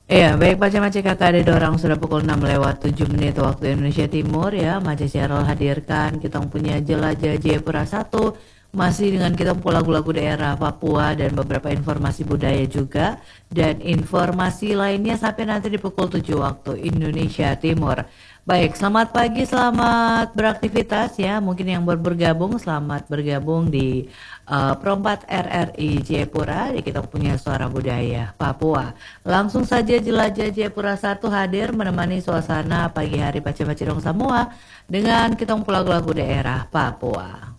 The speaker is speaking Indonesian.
Iya, baik Mace-Mace kakak ada dorang sudah pukul 6 lewat 7 menit waktu Indonesia Timur ya. Mace Cheryl hadirkan kita punya Jelajah Jayapura 1 masih dengan kita lagu-lagu daerah Papua dan beberapa informasi budaya juga dan informasi lainnya sampai nanti di pukul 7 waktu Indonesia Timur. Baik, selamat pagi, selamat beraktivitas ya. Mungkin yang baru bergabung, selamat bergabung di Perempat RRI Jayapura. Di kita punya suara budaya Papua. Langsung saja Jelajah Jayapura 1 hadir menemani suasana pagi hari Pace-Pace Dong Samoa dengan kita lagu-lagu daerah Papua.